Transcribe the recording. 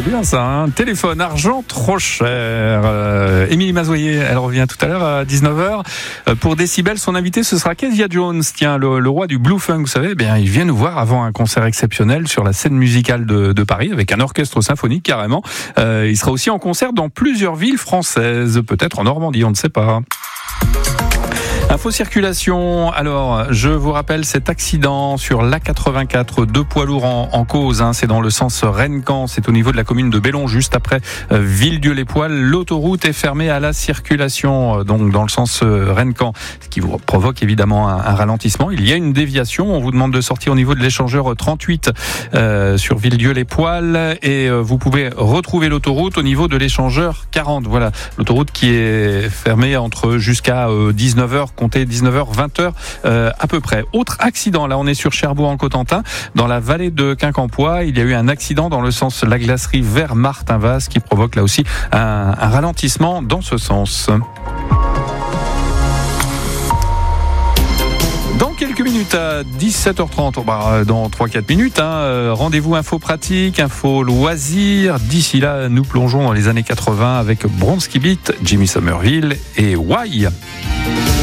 c'est bien ça. Hein. Téléphone, argent trop cher. Émilie Mazoyer, elle revient tout à l'heure à 19h. Pour Décibel, son invité, ce sera Kezia Jones. Tiens, le roi du Blue Funk, vous savez, eh bien, il vient nous voir avant un concert exceptionnel sur la scène musicale de Paris, avec un orchestre symphonique carrément. Il sera aussi en concert dans plusieurs villes françaises, peut-être en Normandie, on ne sait pas. Info circulation. Alors, je vous rappelle cet accident sur l'A84, 2 poids lourds en cause. Hein, c'est dans le sens Rennes-Caen. C'est au niveau de la commune de Bellon, juste après Villedieu-les-Poêles. L'autoroute est fermée à la circulation, donc dans le sens Rennes-Caen, ce qui vous provoque évidemment un ralentissement. Il y a une déviation. On vous demande de sortir au niveau de l'échangeur 38 sur Villedieu-les-Poêles et vous pouvez retrouver l'autoroute au niveau de l'échangeur 40. Voilà, l'autoroute qui est fermée entre jusqu'à 19h. Comptez 19h, 20h à peu près. Autre accident, là on est sur Cherbourg en Cotentin, dans la vallée de Quincampoix, il y a eu un accident dans le sens la glacerie vers Martin-Vaz qui provoque là aussi un ralentissement dans ce sens. Dans quelques minutes, à 17h30, dans 3-4 minutes, rendez-vous info pratique, info loisirs. D'ici là, nous plongeons dans les années 80 avec Bronski Beat, Jimmy Somerville et Why.